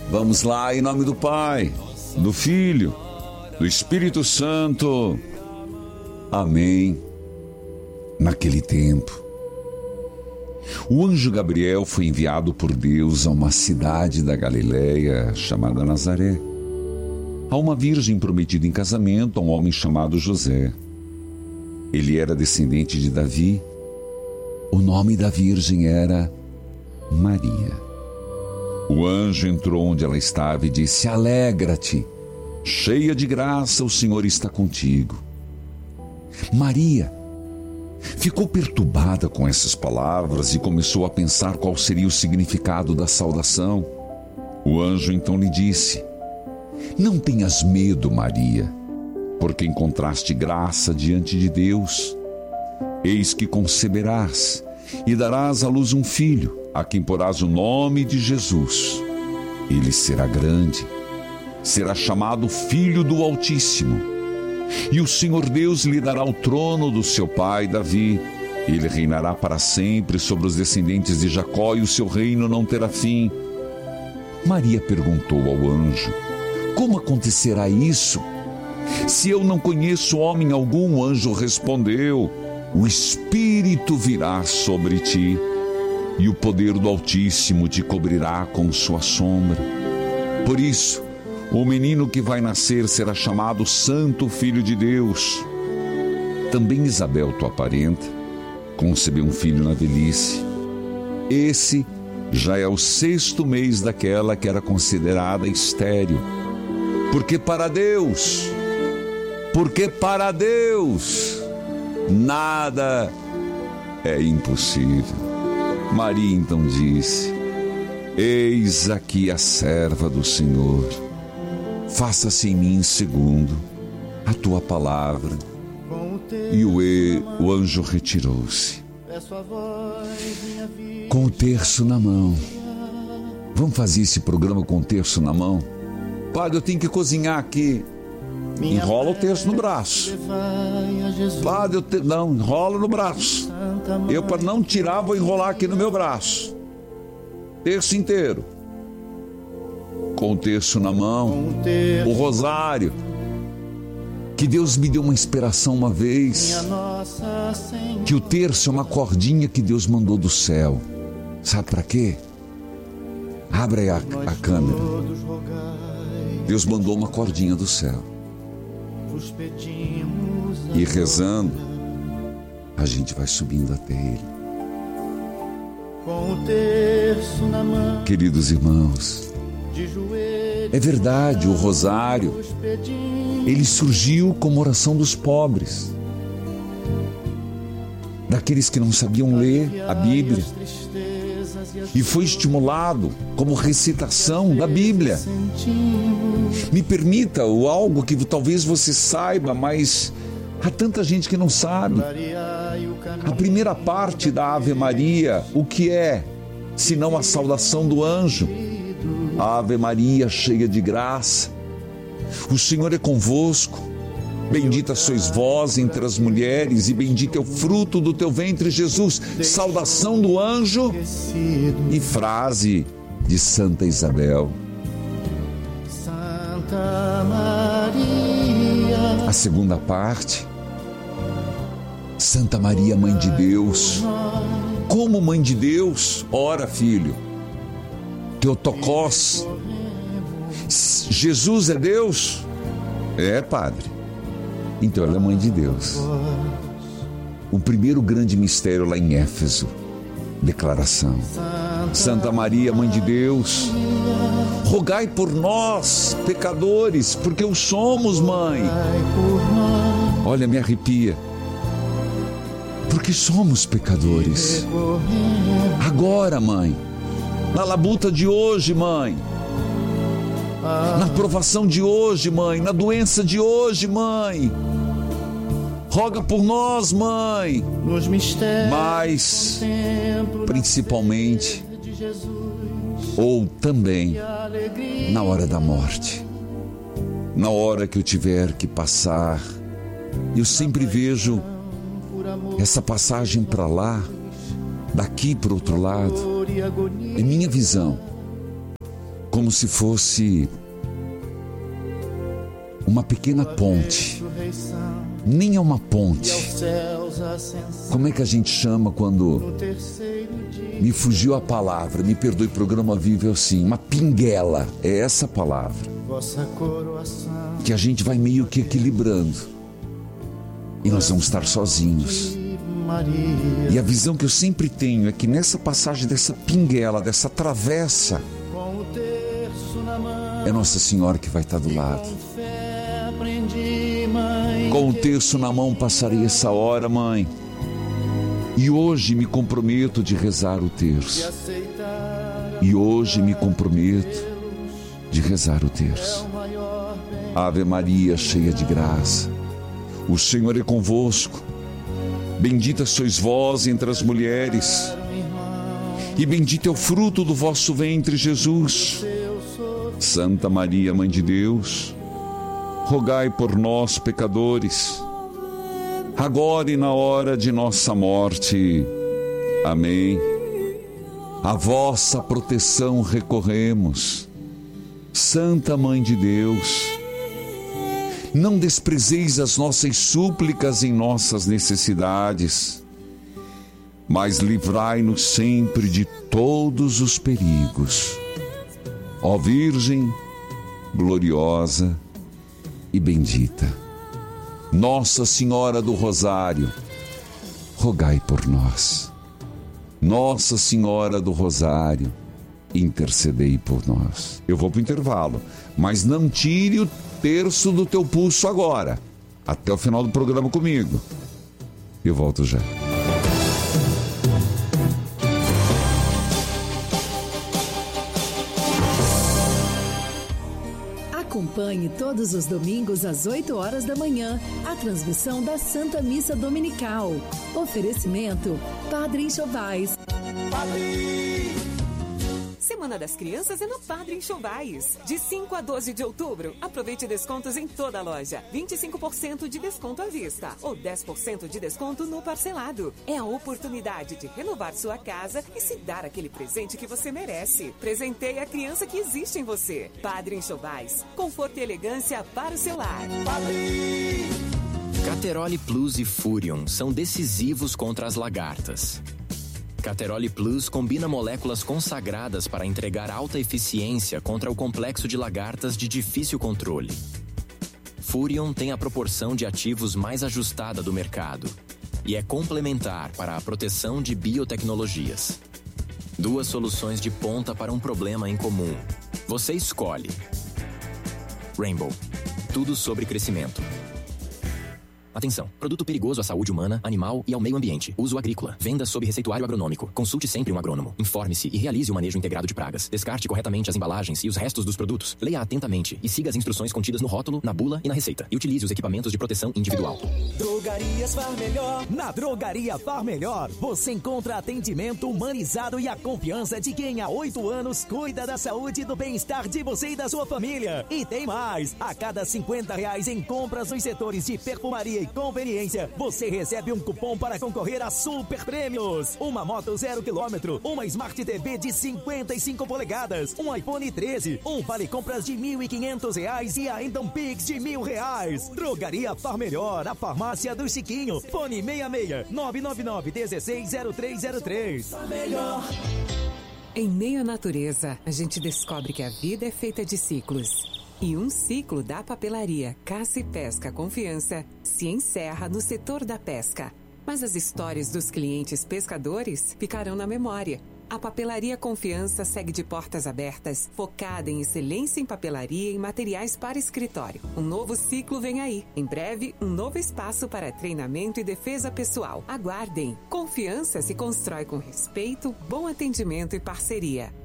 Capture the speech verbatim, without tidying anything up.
Vamos lá, em nome do Pai, do Filho, do Espírito Santo. Amém. Naquele tempo, o anjo Gabriel foi enviado por Deus a uma cidade da Galileia chamada Nazaré, a uma virgem prometida em casamento a um homem chamado José. Ele era descendente de Davi. O nome da virgem era Maria. O anjo entrou onde ela estava e disse: Alegra-te, cheia de graça, o Senhor está contigo. Maria ficou perturbada com essas palavras e começou a pensar qual seria o significado da saudação. O anjo então lhe disse: Não tenhas medo, Maria, porque encontraste graça diante de Deus. Eis que conceberás e darás à luz um filho, a quem porás o nome de Jesus. Ele será grande, será chamado Filho do Altíssimo. E o Senhor Deus lhe dará o trono do seu pai Davi. Ele reinará para sempre sobre os descendentes de Jacó, e o seu reino não terá fim. Maria perguntou ao anjo: Como acontecerá isso? Se eu não conheço homem algum, o anjo respondeu: O Espírito virá sobre ti, e o poder do Altíssimo te cobrirá com sua sombra. Por isso, o menino que vai nascer será chamado Santo Filho de Deus. Também Isabel, tua parenta, concebeu um filho na velhice. Esse já é o sexto mês daquela que era considerada estéril. Porque para Deus, porque para Deus, nada é impossível. Maria então disse: Eis aqui a serva do Senhor. Faça-se em mim segundo a tua palavra. E o, e, o anjo retirou-se com o terço na mão. Vamos fazer esse programa com o terço na mão? Padre, eu tenho que cozinhar aqui. Enrola o terço no braço. Padre, eu te... não, enrola no braço. Eu, para não tirar, vou enrolar aqui no meu braço. Terço inteiro. Com o terço na mão, o rosário. Que Deus me deu uma inspiração uma vez, que o terço é uma cordinha que Deus mandou do céu. Sabe para quê? Abre aí a, a câmera. Deus mandou uma cordinha do céu. E rezando, a gente vai subindo até Ele. Queridos irmãos, é verdade, o rosário, ele surgiu como oração dos pobres, daqueles que não sabiam ler a Bíblia, e foi estimulado como recitação da Bíblia. Me permita o algo que talvez você saiba, mas há tanta gente que não sabe. A primeira parte da Ave Maria, o que é, senão a saudação do anjo? Ave Maria, cheia de graça, o Senhor é convosco. Bendita sois vós entre as mulheres, e bendito é o fruto do teu ventre, Jesus. Saudação do anjo e frase de Santa Isabel. Santa Maria. A segunda parte: Santa Maria, Mãe de Deus. Como Mãe de Deus? Ora, filho, Teotocós. Jesus é Deus? É, padre. Então ela é Mãe de Deus. O primeiro grande mistério lá em Éfeso, declaração: Santa Maria, Mãe de Deus, rogai por nós, pecadores, porque o somos, Mãe. Olha, me arrepia, porque somos pecadores. Agora, Mãe, na labuta de hoje, Mãe, na provação de hoje, Mãe, na doença de hoje, Mãe, roga por nós, Mãe, mas principalmente, ou também na hora da morte, na hora que eu tiver que passar. Eu sempre vejo essa passagem para lá, daqui para o outro lado, é minha visão. como se fosse uma pequena ponte. Nem é uma ponte. Como é que a gente chama quando... Me fugiu a palavra, me perdoe, programa vivo assim, uma pinguela, é essa a palavra. Que a gente vai meio que equilibrando. E nós vamos estar sozinhos. E a visão que eu sempre tenho é que nessa passagem dessa pinguela, dessa travessa, é Nossa Senhora que vai estar do lado. Com o terço na mão passarei essa hora, mãe. E hoje me comprometo de rezar o terço. E hoje me comprometo de rezar o terço. Ave Maria, cheia de graça, o Senhor é convosco. Bendita sois vós entre as mulheres, e bendito é o fruto do vosso ventre, Jesus. Santa Maria, Mãe de Deus, rogai por nós, pecadores, agora e na hora de nossa morte. Amém. A vossa proteção recorremos, Santa Mãe de Deus. Não desprezeis as nossas súplicas em nossas necessidades, mas livrai-nos sempre de todos os perigos. Ó Virgem gloriosa e bendita, Nossa Senhora do Rosário, rogai por nós. Nossa Senhora do Rosário, intercedei por nós. Eu vou para o intervalo, mas não tire o terço do teu pulso agora. Até o final do programa comigo. Eu volto já. Acompanhe todos os domingos às oito horas da manhã a transmissão da Santa Missa Dominical. Oferecimento Padre Enxovais. Semana das Crianças é no Padre Enxovais. De cinco a doze de outubro, aproveite descontos em toda a loja. vinte e cinco por cento de desconto à vista ou dez por cento de desconto no parcelado. É a oportunidade de renovar sua casa e se dar aquele presente que você merece. Presenteie a criança que existe em você. Padre Enxovais, conforto e elegância para o seu lar. Padre! Cateroli Plus e Furion são decisivos contra as lagartas. Cateroli Plus combina moléculas consagradas para entregar alta eficiência contra o complexo de lagartas de difícil controle. Furion tem a proporção de ativos mais ajustada do mercado e é complementar para a proteção de biotecnologias. Duas soluções de ponta para um problema em comum. Você escolhe. Rainbow. Tudo sobre crescimento. Atenção, produto perigoso à saúde humana, animal e ao meio ambiente. Uso agrícola. Venda sob receituário agronômico. Consulte sempre um agrônomo. Informe-se e realize o manejo integrado de pragas. Descarte corretamente as embalagens e os restos dos produtos. Leia atentamente e siga as instruções contidas no rótulo, na bula e na receita. E utilize os equipamentos de proteção individual. Drogarias Far Melhor. Na Drogaria Far Melhor, você encontra atendimento humanizado e a confiança de quem há oito anos cuida da saúde e do bem-estar de você e da sua família. E tem mais! A cada cinquenta reais em compras nos setores de perfumaria e conveniência, você recebe um cupom para concorrer a super prêmios. Uma moto zero quilômetro, uma Smart T V de cinquenta e cinco polegadas, um iPhone treze, um vale compras de mil e quinhentos reais e ainda um Pix de mil reais. Drogaria Far Melhor, a farmácia do Chiquinho. Fone seis seis nove nove nove um seis zero três zero três. Far Melhor. Em meio à natureza, a gente descobre que a vida é feita de ciclos. E um ciclo da papelaria Caça e Pesca Confiança se encerra no setor da pesca. Mas as histórias dos clientes pescadores ficarão na memória. A Papelaria Confiança segue de portas abertas, focada em excelência em papelaria e materiais para escritório. Um novo ciclo vem aí. Em breve, um novo espaço para treinamento e defesa pessoal. Aguardem! Confiança se constrói com respeito, bom atendimento e parceria.